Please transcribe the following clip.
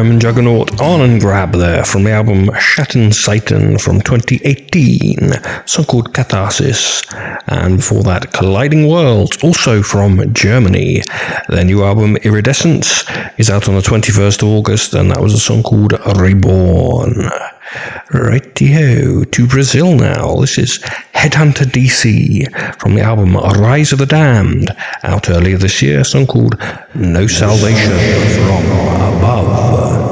German juggernaut Arnon Grab there from the album Schatten Satan from 2018, song called Catharsis. And before that, Colliding Worlds, also from Germany. Their new album Iridescence is out on the 21st of August, and that was a song called Reborn. Righty-ho, to Brazil now. This is Headhunter DC from the album Rise of the Damned, out earlier this year, a song called No Salvation from